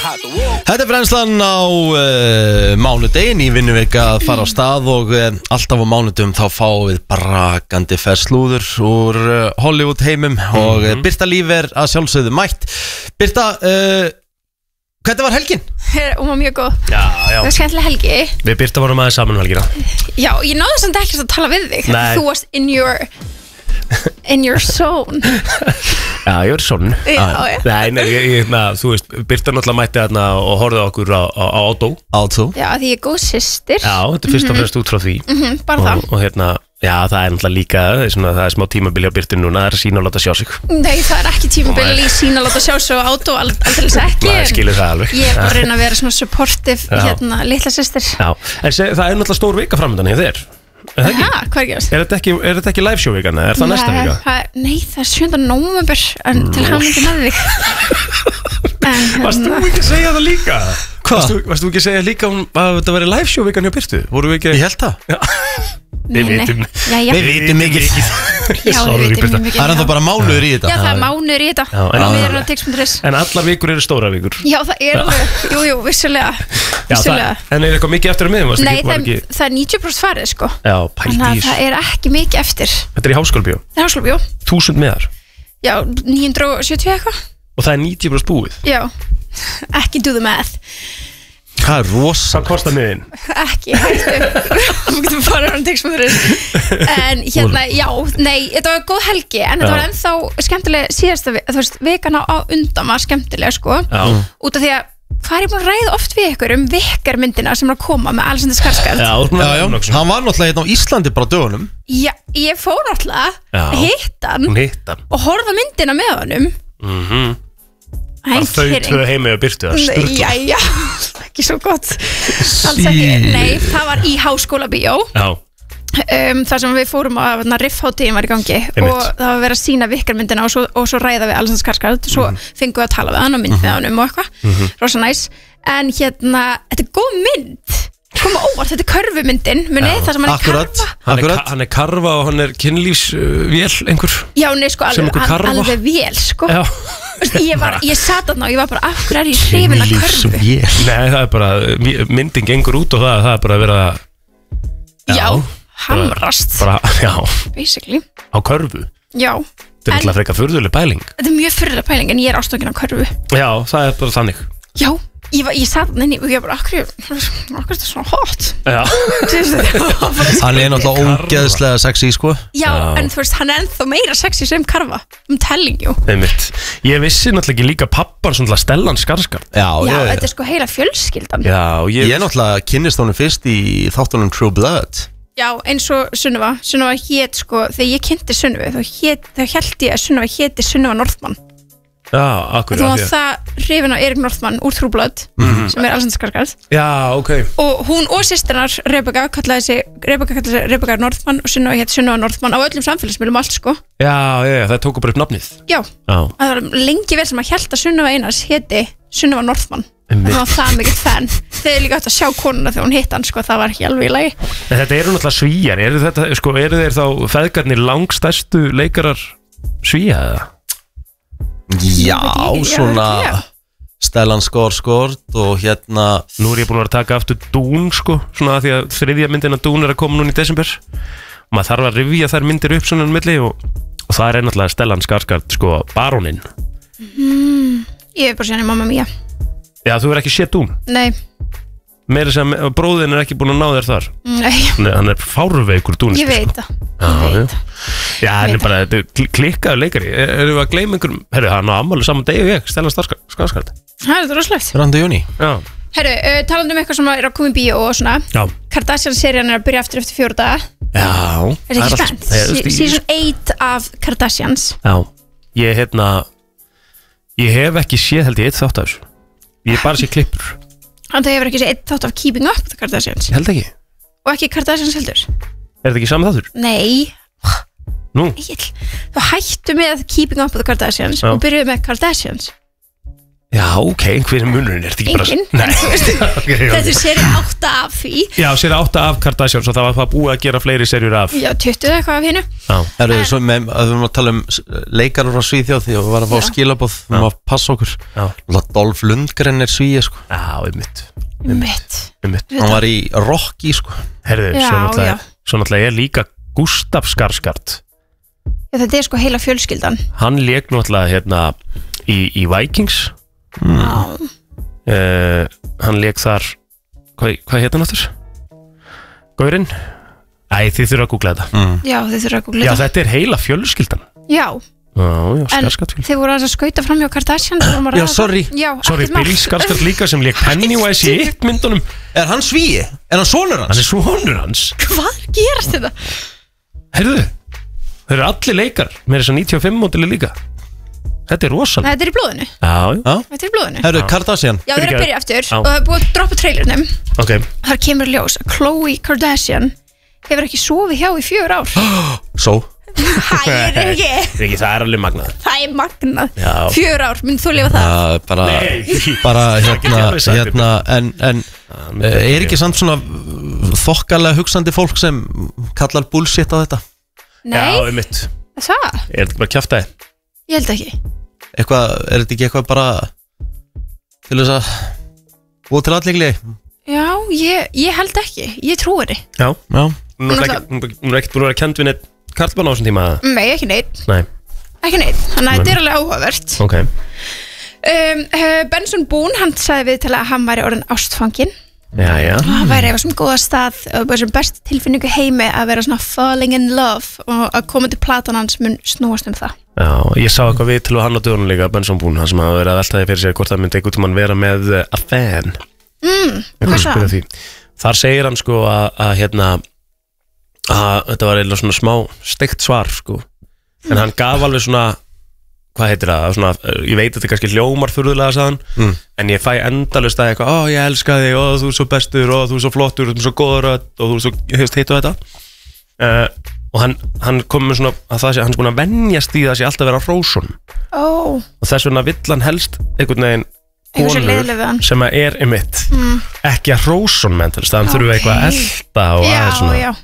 Þetta brennslan á mánudegin í vinnuvika að fara á stað og alltaf á mánudum þá fáum við brakandi ferslúður úr Hollywood heimum og Birta Líf að sjálfsögðu mætt. Birta, hvernig var helgin? Hún var mjög góð. Já. Það var skemmtileg helgi. Við Birta vorum aðeins saman helgina. Já, ég náði samt ekki að tala við þig. Nei. Þú varst in your zone. Já, ég var í sonn. Já. Nei, þú veist, Birta náttúrulega mætti þarna og horfði á okkur á Átó. Já, því ég er góð systir. Já, þetta er fyrst og fremst út frá því. Bara það. Og hérna, já, það er náttúrulega líka, það er smá tímabili á Birtu núna, það er að sína og láta sjá sig. Nei, það er ekki tímabili í sína að láta sjá sig á Átó, aldrei ekki. Nei, skilur það alveg. Ég er bara að reyna að vera svona supportive, litla systir. Já, en það er náttúrulega stór vika framöndan hjá þér. Já, hvað er ekki? Er þetta ekki live show vikan, eða er það næsta vika? Nei, það er 7. nóvember, en til hamingju með þig. Varst þú ekki að segja það líka? Hvað? Varst þú ekki að segja líka að þetta væri live show vikan hjá Birtu? Ég held það. Við vitum mikið. Já, við vitum mikið. Það er ennþá bara mánuður í þetta. Já, það er mánuður í þetta. Og við erum á tix.is. En allar vikur eru stóra vikur. Já, það er alveg, jú, vissulega. En er eitthvað mikið eftir að miðum? Nei, það er 90% farið, sko. Já, pældi í þessu. Þannig að það er ekki mikið eftir. Þetta er í Háskólabíó? Það er Háskólabíó. 1000 miðar? Já, 970 eitthvað. Og það er 90% búið? Já, ekki do the math. Það er rosa. Hvað kostar miðin? Ekki, við getum farið á tix.is. En hérna, já, nei, þetta var góð helgi. En þetta var ennþá skemmtilega síðasta, þú veist, vikana á undan var skemmtilega, sko. Út af því að hvað er ég búin að ræða oft við ykkur Vikar-myndina sem er að koma með Alexander Skarsgård? Já, hann var náttúrulega hérna á Íslandi bara dögunum. Já, ég fór náttúrulega að hitta hann og horfa myndina með honum. Þau tvö heimi og Birtu það sturgla. Jæja, ekki svo gott. Alls ekki, nei, það var í Háskólabíó. Já. Þar sem við fórum að riffhátíðin var í gangi og það var verið að sína Vikar-myndina og svo ræða við Alexander Skarsgård. Svo fengum við að tala við hann og mynd við hann og eitthvað. Rosa næs. En hérna, þetta er góð mynd. Koma óvart, þetta er körfumyndin. Munið það sem hann er karfa. Hann er karfa og hann er kynlífsvél einhver. Já, nei, sko, alveg vél, sko. Já. Ég sat þarna og ég var bara, af hverju er ég hrifin að körfu? Nei, það er bara, myndin gengur út og það er bara að vera. Já, hamrast. Bara, já. Basically. Á körfu. Já. Þetta er alltaf frekar furðuleg pæling. Þetta er mjög furðuleg pæling en ég er ástofkin á körfu. Já, það er bara þannig. Já. Ég satt inn og ég bara, akkur er þetta svona hot? Já. Hann er náttúrulega ógeðslega sexy, sko. Já, en þú veist, hann er ennþá meira sexy sem karfa. Telling you. Ég vissi náttúrulega ekki líka pappan svona Stellan Skarsgård. Já, þetta er sko heila fjölskyldan. Já, ég náttúrulega kynnist honum fyrst í þáttunum True Blood. Já, eins og Sunniva hét, sko, þegar ég kynnti Sunnivu þá held ég að Sunniva héti Sunniva Northman. Já, akkurat. Þú var það hrifin á Erik Northman úr True Blood sem er Alexander Skarsgård. Já, ok. Og hún og systirnar Rebecca kallaði sig Rebecca Northman og Sunniva hétt Sunniva Northman á öllum samfélagsmiðlum og allt, sko. Já, það tóku bara upp nafnið. Já, það var lengi vel sem að hélt að Sunniva Einars héti Sunniva Northman. Það var það mikið fan. Þeir líka átt að sjá konuna þegar hún hitt hann, sko, það var ekki alveg í lagi. En þetta eru náttúrulega Svíjar, eru þeir þá feðgarnir langstærstu leikarar Svía eða? Já, svona Stellan Skarsgård og hérna. Nú er ég búin að taka aftur Dune, sko, svona því að þriðja myndin af Dune er að koma núna í desember og maður þarf að rifja þær myndir upp svona milli og það er náttúrulega Stellan Skarsgård, sko, baróninn. Ég hef bara séð hann í Mamma Mia. Já, þú er ekki séð Dune? Nei. Meira sem bróðin er ekki búin að ná þér þar. Nei. Hann er fáruveikur Dune. Ég veit það. Já, hann er bara klikkaður leikari. Erum við að gleyma einhverjum? Herru, hann á afmæli saman degi og ég, Stellan Skarsgård. Það er rosalegt. 2. júní. Já. Herru, talandi eitthvað sem er að koma í bíó og svona. Já. Kardashian-serían er að byrja eftir 4 daga. Já. Er það ekki spennt? Season 8 af Kardashians. Já. Ég hef ekki séð held ég eitt þátt af þessu. Ég hef bara séð klippur. Þannig að það hefur ekki séð eitt þátt af Keeping Up the Kardashians. Ég held ekki. Og ekki Kardashians heldur. Er þetta ekki saman þáttur? Nei. Nú? Þú hættu með Keeping Up with the Kardashians og byrjuðu með Kardashians. Já, ok, hver munurinn er þetta ekki bara... Engin, Nei, þetta er seri 8 af því. Já, seri 8 af Kardashians og það var búið að gera fleiri serjur af. Já, 20 eitthvað af hinnu. Það eru svo með, að við erum að tala leikar frá Svíþjóð því að við varum að fá skilabóð, við erum að passa okkur. Dolph Lundgren Svíi, sko. Já, einmitt. Hann var í Rocky, sko. Herðu, svo náttúrulega líka Gustaf Skarsgård. Já, þetta sko heila fjölskyldan. Hann lék náttúrulega hérna í Vikings. Hann lék þar hvað hétt hann aftur? Gaurinn? Æ, þið þurfa að googla þetta. Já, þið þurfa að googla þetta. Já, þetta er heila fjölskyldan. Já, en þið voru að skauta fram hjá Kardashian. Já, sorry, Bill Skarsgård líka sem lék Pennywise í myndunum. Er hann Svíi? Er hann sonur hans? Hann er sonur hans. Hvað gerast þetta? Heyrðu, þeir eru allir leikar með þess að 95 mótili líka. Þetta er rosalega. Þetta er í blóðinu. Já. Þetta er í blóðinu. Herru, Kardashian. Já, við erum að byrja aftur og það er búið að droppa trailernum. Ok. Þar kemur ljós að Khloe Kardashian hefur ekki sofið hjá í 4 ár. Svo? Það er ekki. Það er alveg magnað. Það er magnað. Já. 4 ár, mynd þú lifa það? Bara hérna, en er ekki samt svona þokkalega hugsandi fólk sem kallar bullshit á þetta? Nei. Já, einmitt. Það? Er þetta bara kjaftaði? Ég held ekki. Er þetta ekki eitthvað bara til þess að búið til aðleikli? Já, ég held ekki. Ég trúi þið. Já. Hún er ekkert búin að vera kend við neitt karlmann á þessum tíma? Nei, ekki neitt. Nei. Ekki neitt, þannig að þetta er alveg áhugavert. Ok. Benson Boone, hann sagði við til að hann væri orðin ástfanginn. Já. Og hann væri eitthvað sem góða stað og sem best tilfinningu heimi að vera svona falling in love og að koma til platan hans mun snúast það. Já, ég sá eitthvað við til og hann á dögunum líka, Benson Boone, hann sem hafa verið að veltaði fyrir sér hvort það myndi einhvern tímann vera með a fan. Hvað sagði hann? Þar segir hann sko að þetta var eitthvað svona smá steikt svar sko, en hann gaf alveg svona, hvað heitir það, svona, ég veit að þetta kannski hljómar furðulega sagðan, en ég fæ endalaust að eitthvað, ég elska þig, þú er svo bestur, þú er svo flottur, þú er svo góður og þú er svo, heitt og þetta. Og hann kom með svona að það sé, hann er búin að venjast í það sé alltaf vera hrósun. Og þess vegna vill hann helst einhvern veginn konur sem að er einmitt ekki að hrósun menn til þess að hann þurfi eitthvað að elda og aðeins svona. Já,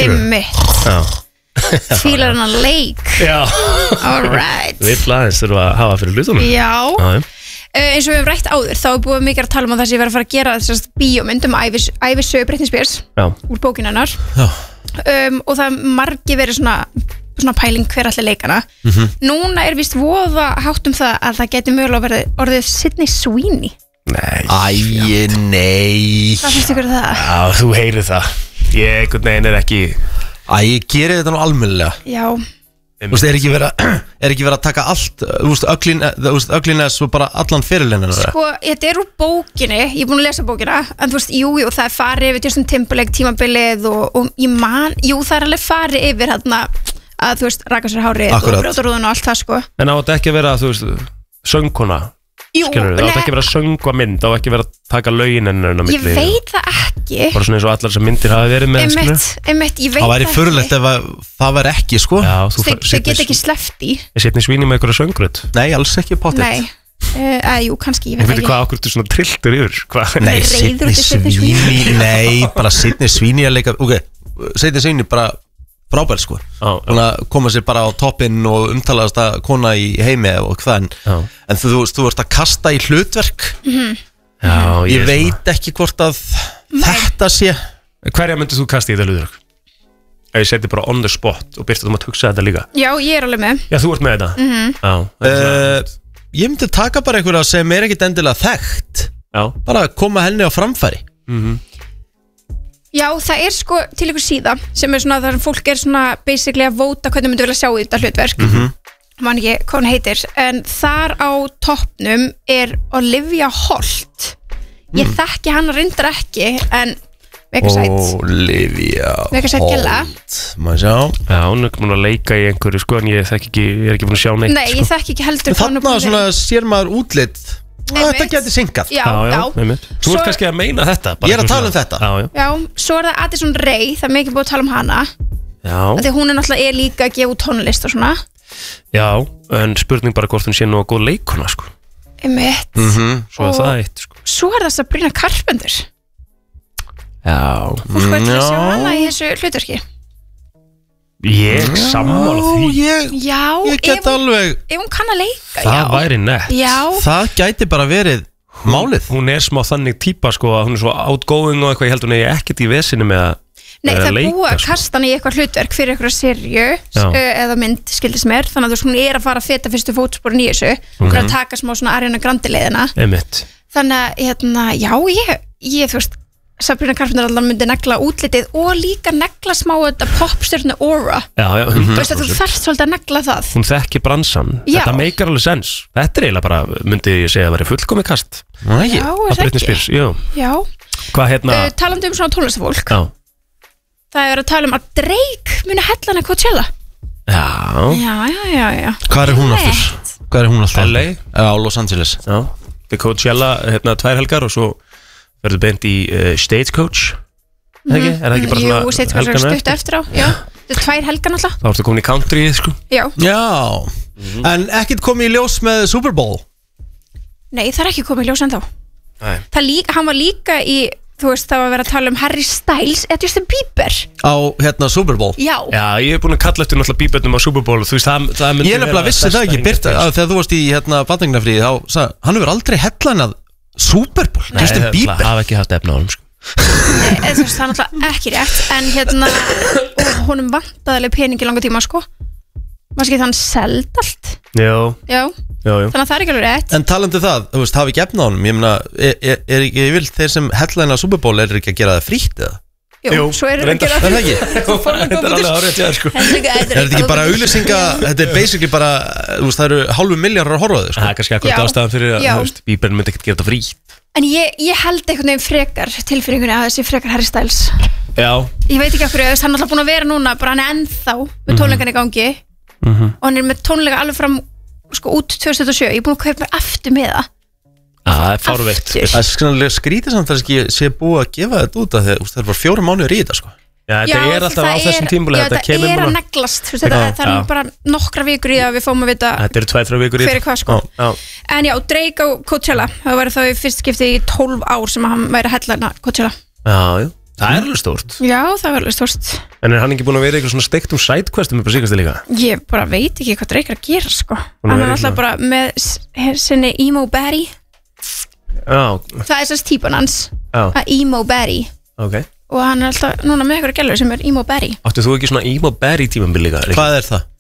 einmitt. Fílar hann að leik. Já. Alright. Vill aðeins þurfa að hafa fyrir hlutunum. Já. Eins og við hefum rætt áður, þá er búið mikið að tala um að það sé verið að fara að gera þessast bíómynd ævisögu Britney Spears úr bókinu hennar. Og það margir verið svona pæling hver allir leikana. Núna er vist voða hátt það að það geti mögulega verið orðið Sydney Sweeney. Nei. Nei. Hvað finnst ykkur það? Já, þú heyrir það. Ég einhvern veginn er ekki. Ég geri þetta nú almennilega. Já. Þú veist, er ekki verið að taka allt, þú veist, ugliness og bara allan fyrirlinn. Sko, þetta er úr bókinni, ég er búin að lesa bókina, en þú veist, jú, það er farið yfir Justin Timberlake tímabilið og ég man, það er alveg farið yfir hérna að, þú veist, raka sér hárið og brjótarúðun og allt það, sko. En á þetta ekki að vera, þú veist, söngkona? Jú, skilur, það átt ekki verið að söngva mynd, það átt ekki verið að taka lögin hennar á milli. Ég veit það ekki. Bara svona eins og allar sem myndir hafa verið með, skilur. Einmitt, ég veit það ekki. Það væri furðulegt ef það væri ekki, sko. Já, þau get ekki sleppt í. Ég Sydney Sweeney með einhverja söngrödd? Nei, alls ekki pottitt. Nei, jú, kannski, ég veit ekki. Hvað okkur þú svona trilltur yfir? Nei, Sydney Sweeney, nei, bara Sydney Sweeney að leika, ok, Sydney Sweeney bara frábær sko, hún að koma sér bara á toppinn og umtalaðast að kona í heimi og hvað, en þú ert að kasta í hlutverk. Já, ég veit ekki hvort að þetta sé. Hverja myndið þú kasta í þetta hlutverk? Ef ég seti bara on the spot og byrst að þú mátt hugsa þetta líka. Já, ég er alveg með. Já, þú ert með þetta? Ég myndi taka bara einhverja sem er ekkit endilega þekkt, bara koma henni á framfæri. Já, það er sko til ykkur síða sem er svona þar sem fólk er svona basically að vóta hvernig myndi vilja sjá í þetta hlutverk. Man ekki hvað hún heitir, en þar á toppnum er Olivia Holt. Ég þekki hana reyndar ekki, en Olivia Holt, maður sjá. Já, hún er búin að leika í einhverju sko, en ég er ekki búin að sjá neitt. Nei, ég þekki ekki heldur. Þarna svona sér maður útlit. Þetta getur syngað. Já. Þú ert kannski að meina þetta. Ég er að tala um þetta. Já, svo er það Addison Rae, það er mikið búið að tala um hana. Já. Því hún er náttúrulega líka að gefa út tónlist og svona. Já, en spurning bara hvort hún sé nú að góð leikona sko. Einmitt. Svo er það eitt sko. Svo er það Sabrina Carpenter. Já. Fólk veit að sjá hana í þessu hlutverki. Ég sammála því. Ég get alveg. Ef hún kann að leika, það væri nett. Já. Það gæti bara verið málið. Hún er smá þannig típa sko að hún er svo outgoing og eitthvað, ég held hún er ekkert í vesinu með að Nei, það er búið að sko. kasta hann í eitthvað hlutverk fyrir eitthvað serju eða mynd, skildist mér, þannig að hún er að fara að feta fyrstu fótsporin í þessu og að taka smá svona Ariana Grande leiðina. Þannig að, já, ég þú veist, Sabrina Carpenter alltaf myndi negla útlitið og líka negla smá þetta popstjörnu aura. Já, þú veist að þú þarft svolítið að negla það. Hún þekki bransan, þetta meikar alveg sens. Þetta er eiginlega bara, myndi ég segja að vera fullkomið kast. Já, er það ekki? Já. Hvað hérna? Talandi um svona tónlistafólk. Já. Það er verið að tala um að Drake muni hella hana Coachella. Já. Hvað er hún aftur? LA? Já, Los Angeles. Já. Við Coachella, 2 helgar og svo verður beint í Stagecoach. Er það ekki bara svona? Jú, Stagecoach er stutt eftir á. Já. Þetta er 2 helgar náttúrulega. Þá ertu komin í country, sko. Já. En ekkert komið í ljós með Super Bowl? Nei, það er ekki komið í ljós ennþá. Hann var líka í, þú veist, það var að vera að tala um Harry Styles eða Justin Bieber á Super Bowl. Já, ég hef búin að kalla eftir náttúrulega Bieber'num á Super Bowl. Þú veist, það myndi ég nefnilega vissi það ekki, Birta, þegar þú varst í Bandagnafríði, þá sagði, hann hefur aldrei hellanað Super Bowl, Justin Bieber. Það hafa ekki haft efna á hann, sko. Nei, þú veist, það er náttúrulega ekki rétt, en og honum vantaði peningi langa tíma, sko. Maður skil þann seld allt. Já. Þannig að það er ekki alveg rétt. En talandi það, þú veist, hafi ekki efna á honum, ég meina, er ekki vilt þeir sem hellana Super Bowl er ekki að gera það frítt eða? Jú, svo er það að gera það ekki. Þetta er alveg árið að sko. Er þetta ekki bara auglýsinga, þetta er basically bara, þú veist, það eru 500 milljarðar að horfa á þau, sko. Það er kannski akkurat ástæðan fyrir að, þú veist, Bieber myndi ekkert gera þetta frítt. En ég held einhvern veginn frekar tilfinningunni að þessi frekar Harry Styles. Já. Ég veit ekki af hverju, hann er alltaf búin að vera núna, bara hann er ennþá með tónleikan í gangi og hann er með tónleika alveg fram sko út 2007, ég er búin að kaupa mér aftur með það. Það er fárveikt. Það er skrítið samt að það sé búið að gefa þetta út að það er bara 4 mánuðir í þetta, sko. Já, þetta er alltaf á þessum tímabúli. Já, þetta er að neglast, það er bara nokkra vikur í að við fáum að vita. Þetta eru 2-3 vikur í. Fyrir hvað, sko. En já, Drake á Coachella, það væri þá í fyrst skipti í 12 ár sem hann væri að hella Coachella. Já. Það er alveg stórt. Já, það er alveg stórt. En er hann ekki búin að vera eitthvað svona steiktum sidequestum upp á síkast líka? Ég bara veit ekki hvað Drake er að gera, sko. Hann er alltaf bara með sinni emo baddie. Já. Það er þess típan hans. Að emo baddie. Ok. Og hann er alltaf núna með eitthvað gælur sem er emo baddie. Áttu þú ekki svona emo baddie tímambil líka? Hvað er það?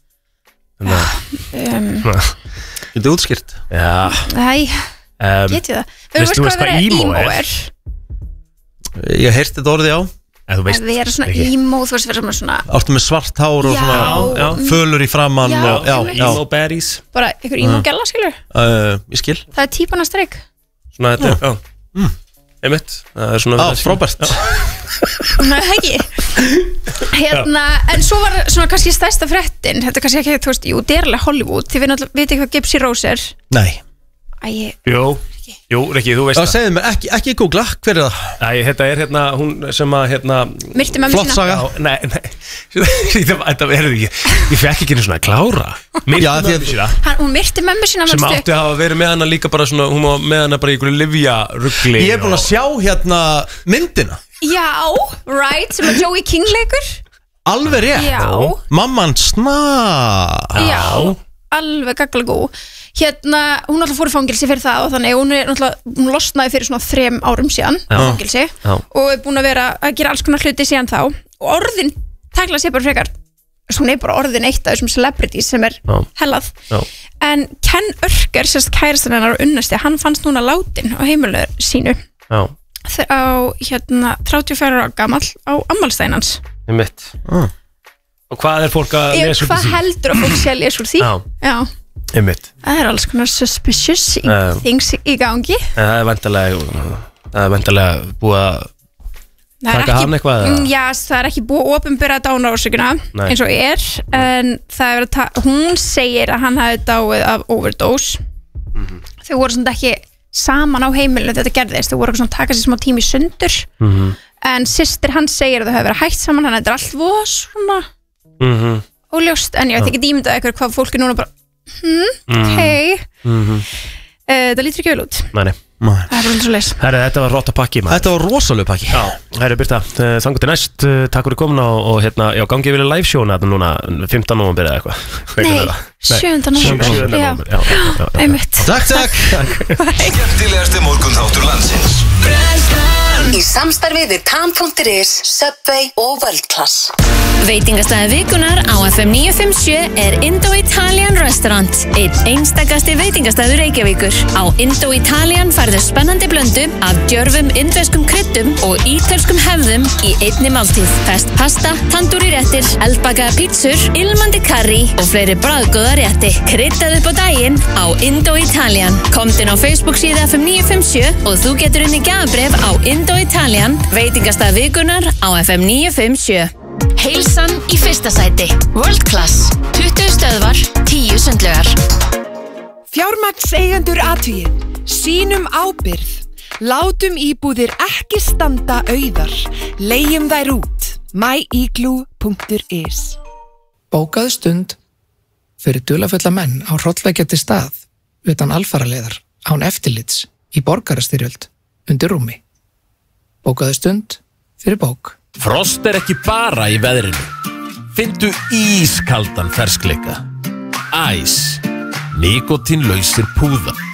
Þetta er útskýrt. Já. Nei, get ég það. Veistu hvað emo er? Ég heyrti þetta orðið á. Að vera svona emo, þú veist, vera svona áttu með svart hár og svona fölur í framann. Emo baddies. Bara einhver emo gæla, skilur? Ég skil. Það er típan að Drake. Svona þetta, einmitt. Það er svona frábært. Nei, ekki. En svo var svona kannski stærsta fréttin. Þetta er kannski ekki, þú veist, jú, þetta er alveg Hollywood. Þið veit ekki hvað Gypsy Rose er? Nei. Jú, Rikki, þú veist það. Segðu mér, ekki googla, hver er það? Þetta er hún sem að myrti mömmu sína. Flott saga. Nei, þetta verður ekki. Ég fekk ekki einu svona að klára. Myrti mömmu sína. Hún myrti mömmu sína. Sem átti að hafa verið með hana líka bara svona, hún var með hana bara í einhverju lyfjarugli. Ég er búin að sjá myndina. Já, right, sem að Joey King leikur. Alveg rétt. Já. Mamman snar. Já, alveg gagglegú. Hún alltaf fór í fangilsi fyrir það og þannig hún losnaði fyrir svona 3 árum síðan fangilsi og er búin að vera að gera alls konar hluti síðan þá og orðin tækla sér bara frekar, hún er bara orðin eitt af þessum celebrities sem er hellað. En Ken Örker, sérst kærastan hennar og unnasti, hann fannst núna látin á heimilu sínu á 34 ára gamall á afmælisdaginn hans. Og hvað er fólk að lesa úr því? Hvað heldur að fólk sé að lesa úr því? Já. Það er alls konar suspicious things í gangi. Það er væntanlega búið að taka hann eitthvað? Já, það er ekki búið að opinbera dánarorsökuna eins og en það er hún segir að hann hafi dáið af overdose. Þau voru svona ekki saman á heimilinu þetta gerðist, þau voru svona taka sér smá tími sundur en systir hann segir að þau hafi verið hægt saman, hann er allt voða svona óljóst, en ég veit ekki ímyndað eitthvað hvað fólk er núna bara ok Það lítur ekki vel út. Nei. Það er bara svo leys. Herri, þetta var rotta pakki maður. Þetta var rosalega pakki. Já, herri Birta, þangur til næst, takk fyrir komin og hérna, já, gangi ég vilja live sjóna þetta núna 15. nóvember eða eitthvað. Nei, 7. nóvember. Já, einmitt. Takk. Skemmtilegasti morgunþáttur landsins. Í samstarfi við Tam.is, Subway og World Class. Veitingastæði vikunar á FM 957 er Indo-Italian Restaurant, einn einstakasti veitingastæður Reykjavíkur. Á Indo-Italian færðu spennandi blöndu af djörfum indverskum kryddum og ítölskum hefðum í einni máltíð. Fest pasta, tandúri réttir, eldbakaða pítsur, ilmandi karrí og fleiri bragðgóða rétti. Kryddað upp á daginn á Indo-Italian. Komdu á Facebook síðu FM 957 og þú getur unni gjafabréf á Indo-Italian, veitingastæð vikunar á FM 957. Heilsan í fyrsta sæti. World Class. 20 stöðvar, 10 sundlaugar. Fjármagnseigendur athugið. Sýnum ábyrgð. Látum íbúðir ekki standa auðar. Leigjum þær út. myigloo.is. Bókaðu stund fyrir dularfulla menn á hrollvekjandi stað utan alfaraleiðar án eftirlits í borgarastyrjöld undir rúmi. Bókaðu stund fyrir bók. Frost er ekki bara í veðrinu. Fyndu ískaldan ferskleika. Æs. Nikotínlausir púðar.